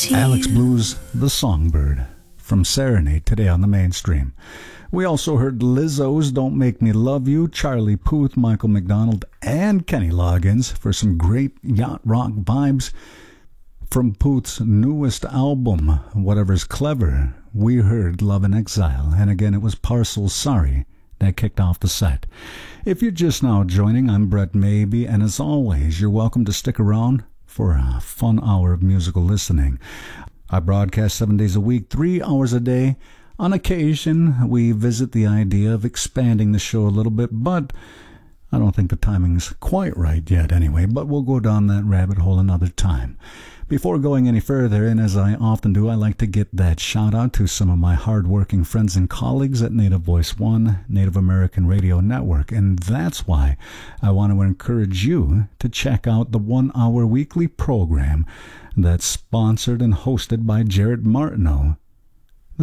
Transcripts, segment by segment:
Alex Blues, The Songbird, from Serenade today on the mainstream. We also heard Lizzo's Don't Make Me Love You, Charlie Puth, Michael McDonald, and Kenny Loggins for some great yacht rock vibes. From Puth's newest album, Whatever's Clever, we heard Love in Exile, and again it was Parcels Sorry that kicked off the set. If you're just now joining, I'm Brett Maybe, and as always, you're welcome to stick around for a fun hour of musical listening. I broadcast 7 days a week, 3 hours a day. On occasion, we visit the idea of expanding the show a little bit, but I don't think the timing's quite right yet anyway, but we'll go down that rabbit hole another time. Before going any further, and as I often do, I like to get that shout out to some of my hard-working friends and colleagues at Native Voice One, Native American Radio Network, and that's why I want to encourage you to check out the 1 hour weekly program that's sponsored and hosted by Jared Martineau, the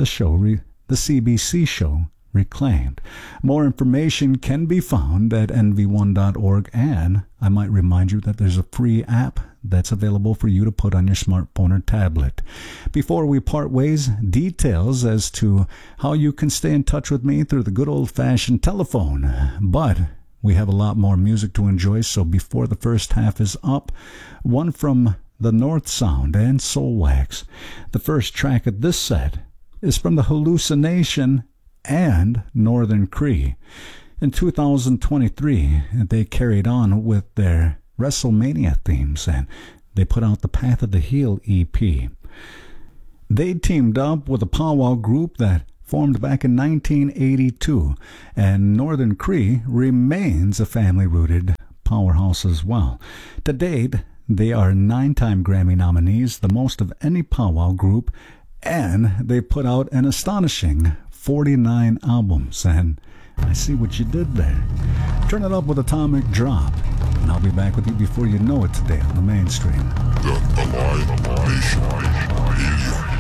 CBC show, Reclaimed. More information can be found at nv1.org, and I might remind you that there's a free app that's available for you to put on your smartphone or tablet. Before we part ways, details as to how you can stay in touch with me through the good old-fashioned telephone. But we have a lot more music to enjoy, so before the first half is up, one from the North Sound and Soul Wax. The first track of this set is from the Hallucination and Northern Cree. In 2023, they carried on with their WrestleMania themes, and they put out the Path of the Heel EP. They teamed up with a powwow group that formed back in 1982, and Northern Cree remains a family-rooted powerhouse as well. To date, they are 9-time Grammy nominees, the most of any powwow group, and they put out an astonishing 49 albums, and I see what you did there. Turn it up with Atomic Drop, and I'll be back with you before you know it today on the mainstream. The Alive Nation Radio.